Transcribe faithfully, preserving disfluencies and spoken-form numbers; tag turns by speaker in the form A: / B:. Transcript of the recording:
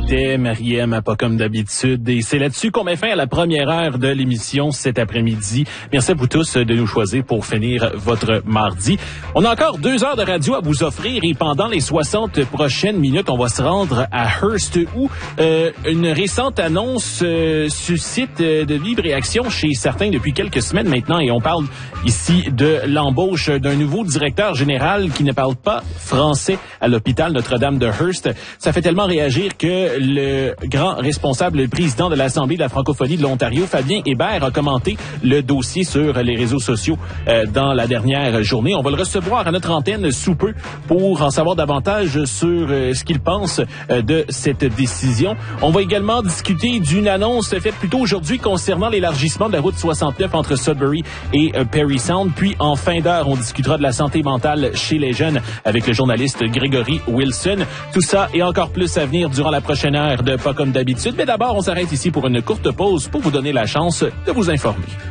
A: c'était Marie-Ève, pas comme d'habitude. Et c'est là-dessus qu'on met fin à la première heure de l'émission cet après-midi. Merci à vous tous de nous choisir pour finir votre mardi. On a encore deux heures de radio à vous offrir et pendant les soixante prochaines minutes, on va se rendre à Hearst où euh, une récente annonce euh, suscite euh, de vives réactions chez certains depuis quelques semaines maintenant et on parle ici de l'embauche d'un nouveau directeur général qui ne parle pas français à l'hôpital Notre-Dame de Hearst. Ça fait tellement réagir que le grand responsable, le président de l'Assemblée de la francophonie de l'Ontario, Fabien Hébert, a commenté le dossier sur les réseaux sociaux euh, dans la dernière journée. On va le recevoir à notre antenne sous peu pour en savoir davantage sur euh, ce qu'il pense euh, de cette décision. On va également discuter d'une annonce faite plus tôt aujourd'hui concernant l'élargissement de la route soixante-neuf entre Sudbury et euh, Parry Sound. Puis en fin d'heure, on discutera de la santé mentale chez les jeunes avec le journaliste Grégory Wilson. Tout ça et encore plus à venir durant la prochaine heure de Pas comme d'habitude. Mais d'abord, on s'arrête ici pour une courte pause pour vous donner la chance de vous informer.